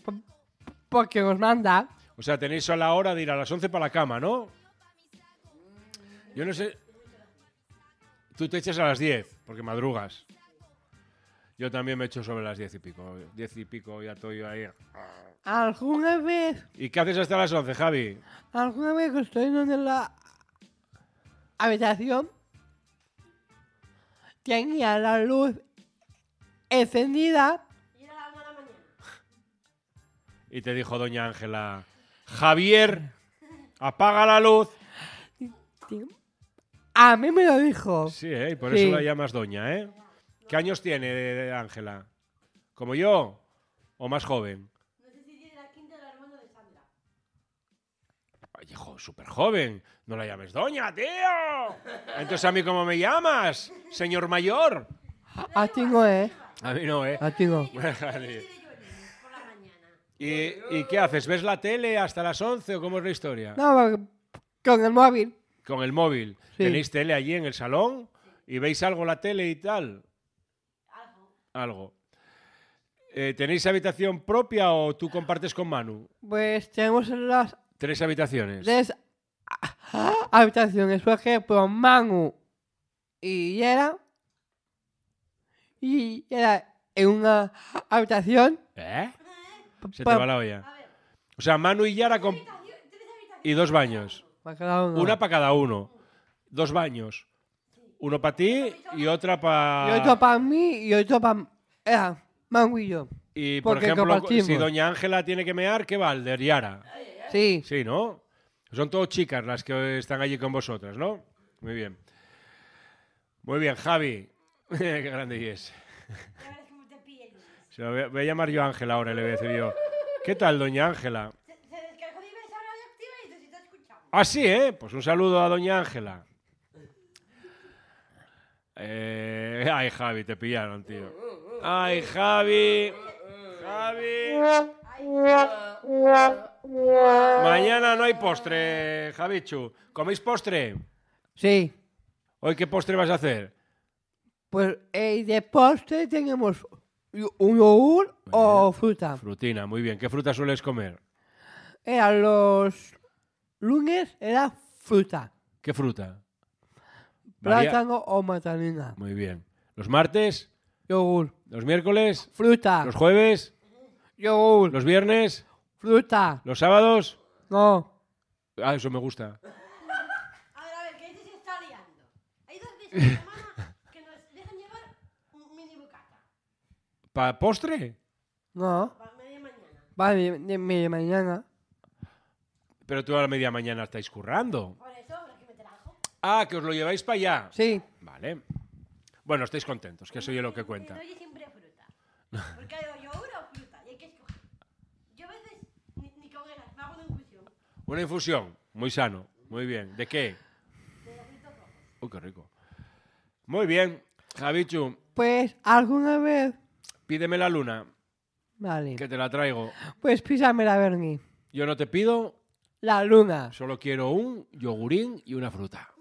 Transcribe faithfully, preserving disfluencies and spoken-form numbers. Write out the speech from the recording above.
porque os manda. O sea, tenéis a la hora de ir a las once para la cama, ¿no? Yo no sé... Tú te echas a las diez, porque madrugas. Yo también me echo sobre las diez y pico. Diez y pico ya estoy ahí. ¿Alguna vez, ¿Y qué haces hasta las once, Javi? alguna vez que estoy en la habitación, tenía la luz encendida Y te dijo doña Ángela, Javier, apaga la luz. A mí me lo dijo. Sí, ¿eh? Y por Sí. eso la llamas doña, ¿eh? ¿Qué años tiene de- de Ángela? ¿Como yo? ¿O más joven? No sé si tiene la quinta del hermano de Sandra. Ay, hijo, súper joven. No la llames doña, tío. Entonces, ¿a mí cómo me llamas? Señor mayor. A ti no, ¿eh? A mí no, ¿eh? A ti no. Por la mañana. ¿Y, ¿Y qué haces? ¿Ves la tele hasta las once o cómo es la historia? No, con el móvil. Con el móvil. Sí. ¿Tenéis tele allí en el salón? ¿Y veis algo la tele y tal? Algo. Algo. Eh, ¿Tenéis habitación propia o tú compartes con Manu? Pues tenemos las Tres habitaciones. tres habitaciones. Por ejemplo, Manu y Yera. Y Yera en una habitación. ¿Eh? Se te pa- va la olla. A ver, O sea, Manu y Yara con... habitación- tres habitaciones. y dos baños. para cada uno. Una para cada uno. Dos baños. Uno para ti y otra Y para... otro para mí y otro para Era Manu y yo. Y, por porque ejemplo, compartimos. si doña Ángela tiene que mear, ¿qué va? El de Yara. Sí. Sí, ¿no? Son todas chicas las que están allí con vosotras, ¿no? Muy bien. Muy bien, Javi. Qué grande es. Ya verás cómo te pilla el lunes. Se lo voy, a, voy a llamar yo a Ángela ahora y le voy a decir yo. ¿Qué tal, doña Ángela? Se, se descargó diversa radioactiva y entonces te escuchamos. Ah, sí, ¿eh? Pues un saludo a doña Ángela. Eh, ay, Javi, te pillaron, tío. Ay, Javi. Javi. Mañana no hay postre, Javichu. ¿Coméis postre? Sí. ¿Hoy qué postre vas a hacer? Pues eh, de postre tenemos un yogur o fruta. Frutina, muy bien. ¿Qué fruta sueles comer? Era los lunes era fruta. ¿Qué fruta? María- Plátano o mandarina. Muy bien. ¿Los martes? Yogur. ¿Los miércoles? Fruta. ¿Los jueves? Yogur. ¿Los viernes? Fruta. ¿Los sábados? No. Ah, eso me gusta. A ver, a ver, que este se está liando. Hay dos veces a la semana que nos dejan llevar un mini bocata. ¿Para postre? No. Para media mañana. Vale, de, de media mañana. Pero tú a la media mañana estáis currando. Por eso habrá que meter algo. Ah, que os lo lleváis para allá. Sí. Vale. Bueno, estáis contentos, que eso es lo que cuenta. Me doy siempre fruta. Porque hay yogur o fruta y hay que escoger. Yo a veces ni, ni con esas, me hago una infusión. Una infusión, muy sano, muy bien. ¿De qué? De frutos rojos. Uy, qué rico. Muy bien, Javichu, Pues alguna vez. pídeme la luna, Vale. que te la traigo. Pues písame la Bernie. Yo no te pido, La luna. solo quiero un yogurín y una fruta.